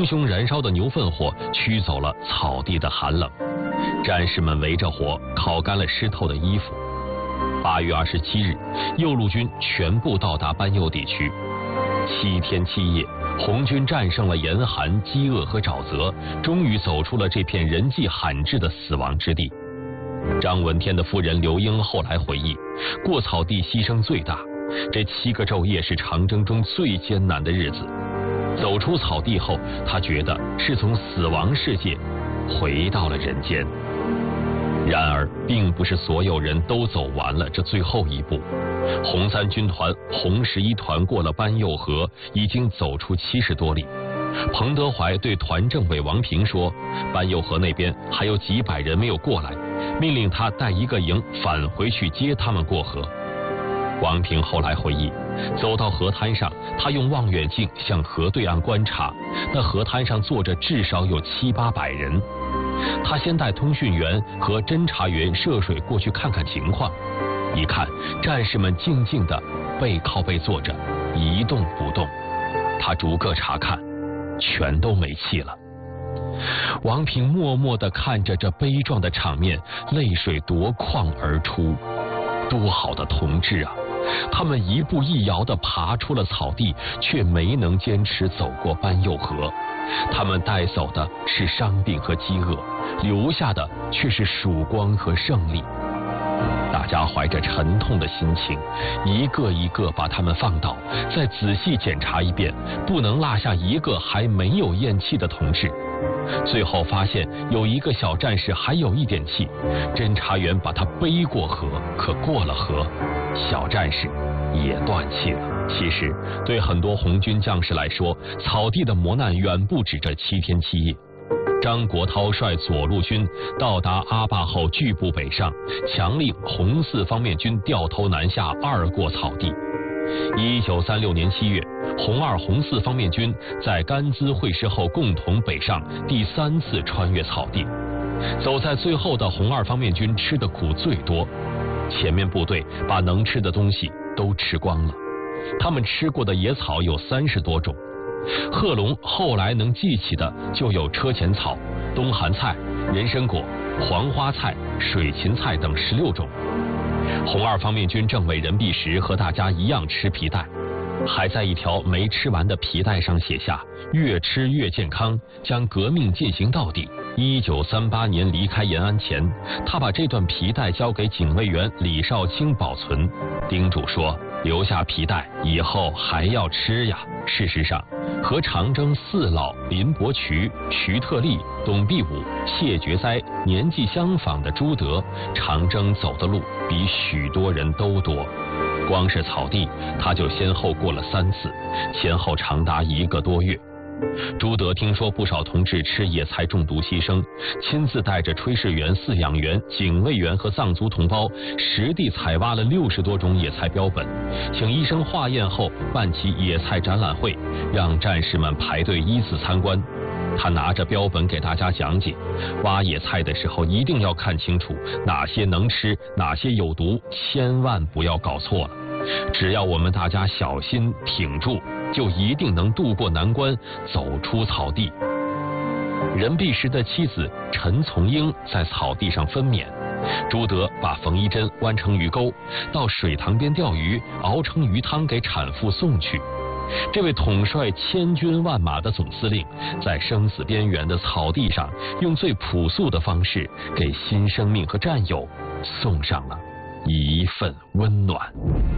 熊熊燃烧的牛粪火驱走了草地的寒冷，战士们围着火烤干了湿透的衣服。8月27日，右路军全部到达班右地区。7天7夜，红军战胜了严寒、饥饿和沼泽，终于走出了这片人迹罕至的死亡之地。张闻天的夫人刘英后来回忆，过草地牺牲最大，这7个昼夜是长征中最艰难的日子。走出草地后，他觉得是从死亡世界回到了人间。然而，并不是所有人都走完了这最后一步。红3军团、红11团过了班右河，已经走出70多里。彭德怀对团政委王平说，班右河那边还有几百人没有过来，命令他带一个营返回去接他们过河。王平后来回忆，走到河滩上，他用望远镜向河对岸观察，那河滩上坐着至少有700、800人。他先带通讯员和侦察员涉水过去看看情况，一看战士们静静地背靠背坐着，一动不动。他逐个查看，全都没气了。王平默默地看着这悲壮的场面，泪水夺眶而出。多好的同志啊！他们一步一摇地爬出了草地，却没能坚持走过班右河。他们带走的是伤病和饥饿，留下的却是曙光和胜利。大家怀着沉痛的心情，一个一个把他们放倒，再仔细检查一遍，不能落下一个还没有咽气的同志。最后发现有一个小战士还有一点气，侦察员把他背过河，可过了河，小战士也断气了。其实对很多红军将士来说，草地的磨难远不止这7天7夜。张国焘率左路军到达阿坝后拒步北上，强令红4方面军掉头南下，二过草地。1936年7月，红2、红4方面军在甘孜会师后共同北上，第3次穿越草地。走在最后的红2方面军吃的苦最多，前面部队把能吃的东西都吃光了。他们吃过的野草有30多种，贺龙后来能记起的就有车前草、冬寒菜、人参果、黄花菜、水芹菜等16种。红2方面军政委任弼时和大家一样吃皮带，还在一条没吃完的皮带上写下“越吃越健康，将革命进行到底”。1938年离开延安前，他把这段皮带交给警卫员李少卿保存，叮嘱说留下皮带以后还要吃呀。事实上，和长征4老林伯渠、徐特立、董必武、谢觉哉年纪相仿的朱德，长征走的路比许多人都多。光是草地，他就先后过了3次，前后长达1个多月。朱德听说不少同志吃野菜中毒牺牲，亲自带着炊事员、饲养员、警卫员和藏族同胞，实地采挖了60多种野菜标本，请医生化验后办起野菜展览会，让战士们排队依次参观。他拿着标本给大家讲解，挖野菜的时候一定要看清楚哪些能吃，哪些有毒，千万不要搞错了。只要我们大家小心挺住，就一定能渡过难关，走出草地。任弼时的妻子陈从英在草地上分娩，朱德把缝衣针弯成鱼钩，到水塘边钓鱼，熬成鱼汤给产妇送去。这位统帅千军万马的总司令，在生死边缘的草地上，用最朴素的方式，给新生命和战友送上了一份温暖。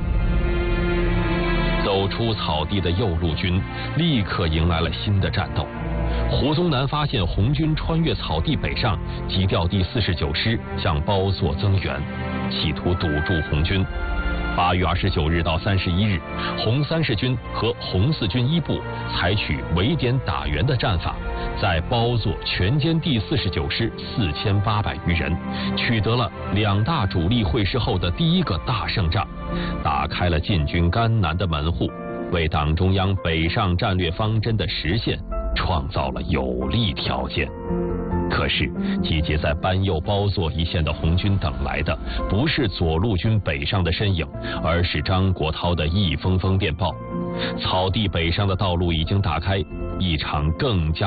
走出草地的右路军立刻迎来了新的战斗。胡宗南发现红军穿越草地北上，急调第49师向包座增援，企图堵住红军。8月29日到31日，红30军和红4军一部采取围点打援的战法，在包座全歼第49师4800余人，取得了2大主力会师后的第一个大胜仗，打开了进军甘南的门户，为党中央北上战略方针的实现创造了有利条件。可是集结在班右包座一线的红军等来的不是左路军北上的身影，而是张国焘的一封封电报。草地北上的道路已经打开，一场更加